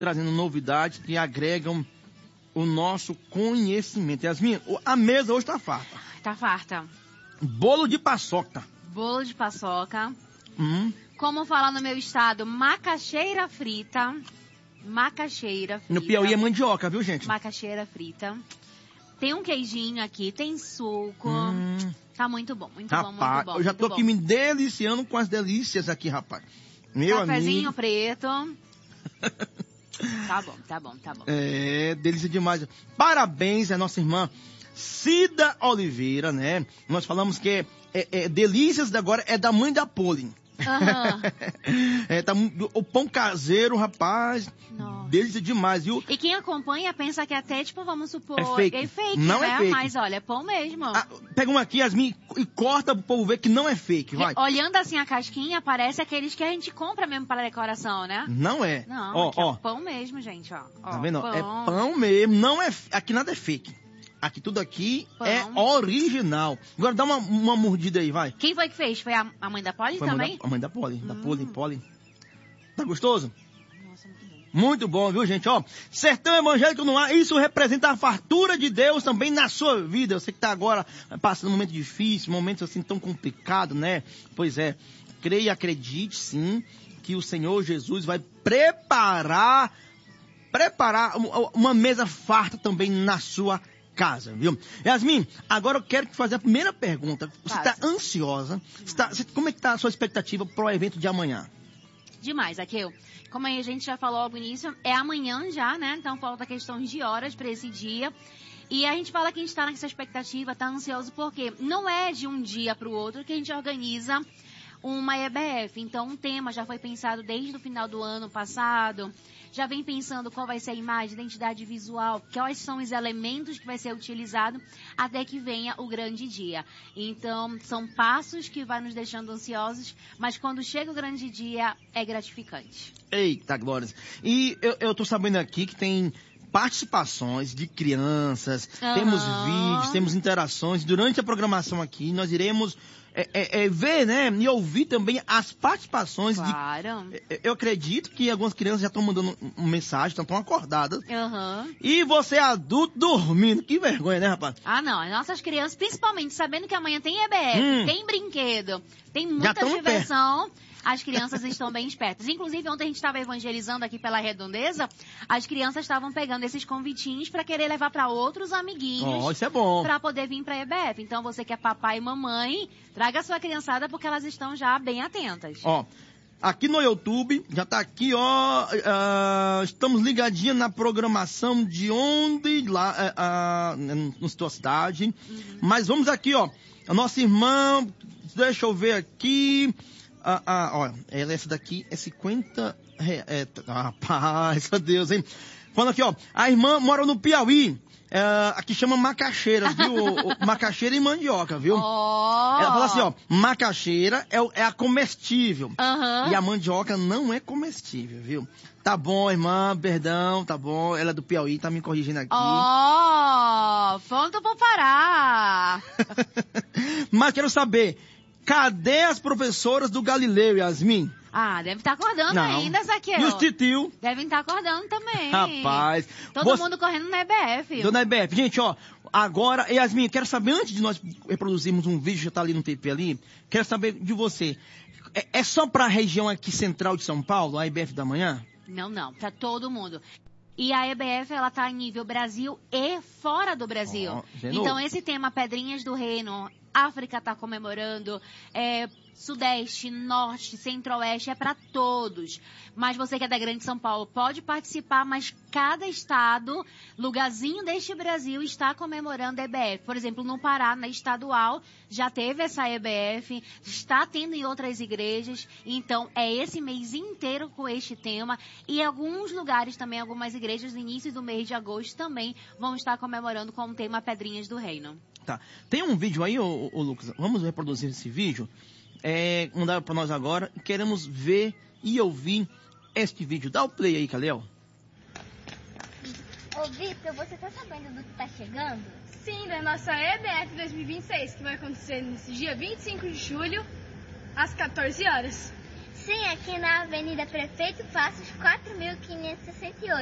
trazendo novidades que agregam o nosso conhecimento. Yasmin, a mesa hoje tá farta. Tá farta. Bolo de paçoca. Bolo de paçoca. Como fala no meu estado, macaxeira frita. Macaxeira frita. No Piauí é mandioca, viu, gente? Macaxeira frita. Tem um queijinho aqui, tem suco. Tá muito bom, muito bom, muito bom. Eu já tô aqui me deliciando com as delícias aqui, rapaz. Meu Cafezinho amigo. preto. Tá bom, tá bom, tá bom. É, delícia demais. Parabéns à nossa irmã Cida Oliveira, né? Nós falamos que delícias agora é da mãe da Poli. O pão caseiro, rapaz. Nossa. Delícia demais, viu? E quem acompanha pensa que até, tipo, vamos supor, é fake. Não né? é fake. Mas olha, é pão mesmo. Pega uma aqui, Yasmin, e corta pro povo ver que não é fake, vai. Olhando assim a casquinha, parece aqueles que a gente compra mesmo para decoração, né? Não é. Não, aqui é pão mesmo, gente, ó. Tá vendo? Pão. É pão mesmo, não é... Aqui nada é fake. Aqui tudo aqui é original. Agora dá uma mordida aí, vai. Quem foi que fez? Foi a mãe da Poli também? A mãe da Poli, da Poli. Tá gostoso? Nossa, muito bom. Muito bom, viu, gente? Ó, Sertão Evangélico no ar, isso representa a fartura de Deus também na sua vida. Você que tá agora passando um momento difícil, momentos assim tão complicados, né? Pois é, creia e acredite sim que o Senhor Jesus vai preparar uma mesa farta também na sua casa, viu? Yasmin, agora eu quero te fazer a primeira pergunta. Você está ansiosa? Como é que tá a sua expectativa para o evento de amanhã? Demais, Aqueu. Como a gente já falou logo no início, é amanhã já, né? Então falta questão de horas para esse dia. E a gente fala que a gente está nessa expectativa, está ansioso, porque não é de um dia para o outro que a gente organiza uma EBF. Então, um tema já foi pensado desde o final do ano passado. Já vem pensando qual vai ser a imagem, identidade visual, quais são os elementos que vai ser utilizado até que venha o grande dia. Então, são passos que vai nos deixando ansiosos, mas quando chega o grande dia, é gratificante. Eita, glórias. E eu tô sabendo aqui que tem participações de crianças, temos vídeos, temos interações. Durante a programação aqui, nós iremos ver, né, e ouvir também as participações. Claro. Eu acredito que algumas crianças já estão mandando mensagem, estão acordadas. E você adulto dormindo. Que vergonha, né, rapaz? Não, as nossas crianças, principalmente sabendo que amanhã tem EBF, tem brinquedo, tem muita diversão. As crianças estão bem espertas. Inclusive, ontem a gente estava evangelizando aqui pela Redondeza, as crianças estavam pegando esses convitinhos para querer levar para outros amiguinhos. Isso é bom. Para poder vir para a EBF. Então, você que é papai e mamãe, traga a sua criançada porque elas estão já bem atentas. Aqui no YouTube, já tá aqui, estamos ligadinhos na programação de onde, lá, na tua cidade. Mas vamos aqui, a nossa irmã, deixa eu ver aqui... essa daqui é 50 reais. Rapaz, meu Deus, hein? Falando aqui, a irmã mora no Piauí. Aqui chama macaxeira, viu? Macaxeira e mandioca, viu? Ela fala assim, macaxeira é a comestível. E a mandioca não é comestível, viu? Tá bom, irmã, perdão, tá bom. Ela é do Piauí, tá me corrigindo aqui. Pronto pra parar. Mas quero saber, cadê as professoras do Galileu, Yasmin? Deve estar acordando ainda, Zaqueu. E os titio? Devem estar acordando também. Rapaz. Todo mundo correndo na EBF. Na EBF. Gente, agora, Yasmin, quero saber, antes de nós reproduzirmos um vídeo, já tá ali no TP ali, quero saber de você. É só pra região aqui central de São Paulo, a EBF da manhã? Não, pra todo mundo. E a EBF, ela tá em nível Brasil e fora do Brasil. Então, esse tema Pedrinhas do Reino, África tá comemorando, Sudeste, Norte, Centro-Oeste, é para todos. Mas você que é da Grande São Paulo pode participar, mas cada estado, lugarzinho deste Brasil, está comemorando a EBF. Por exemplo, no Pará, na estadual, já teve essa EBF, está tendo em outras igrejas. Então, é esse mês inteiro com este tema. E em alguns lugares também, algumas igrejas, no início do mês de agosto, também vão estar comemorando com o tema Pedrinhas do Reino. Tá. Tem um vídeo aí, ô Lucas? Vamos reproduzir esse vídeo? Mandaram para nós agora. Queremos ver e ouvir este vídeo. Dá o play aí, Calel. Ô, Vitor, você tá sabendo do que tá chegando? Sim, da nossa EBF 2026, que vai acontecer nesse dia 25 de julho, às 14 horas. Sim, aqui na Avenida Prefeito Passos, 4.568.